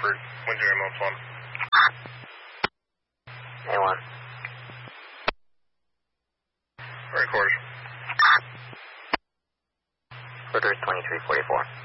Hartford, Wind Ambulance 1. A1. Record. Order 2344.